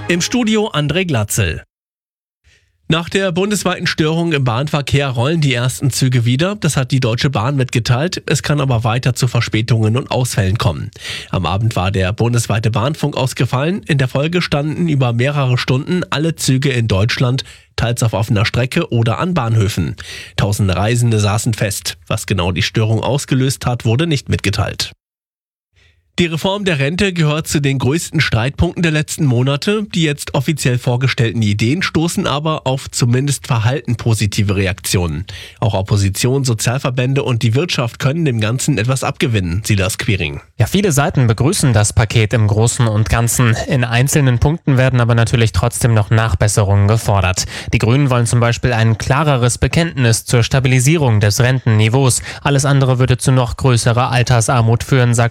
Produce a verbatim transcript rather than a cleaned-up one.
Im Studio André Glatzel. Nach der bundesweiten Störung im Bahnverkehr rollen die ersten Züge wieder. Das hat die Deutsche Bahn mitgeteilt. Es kann aber weiter zu Verspätungen und Ausfällen kommen. Am Abend war der bundesweite Bahnfunk ausgefallen. In der Folge standen über mehrere Stunden alle Züge in Deutschland, teils auf offener Strecke oder an Bahnhöfen. Tausende Reisende saßen fest. Was genau die Störung ausgelöst hat, wurde nicht mitgeteilt. Die Reform der Rente gehört zu den größten Streitpunkten der letzten Monate. Die jetzt offiziell vorgestellten Ideen stoßen aber auf zumindest verhalten positive Reaktionen. Auch Opposition, Sozialverbände und die Wirtschaft können dem Ganzen etwas abgewinnen. Silas Quiring. Ja, viele Seiten begrüßen das Paket im Großen und Ganzen. In einzelnen Punkten werden aber natürlich trotzdem noch Nachbesserungen gefordert. Die Grünen wollen zum Beispiel ein klareres Bekenntnis zur Stabilisierung des Rentenniveaus. Alles andere würde zu noch größerer Altersarmut führen, sagt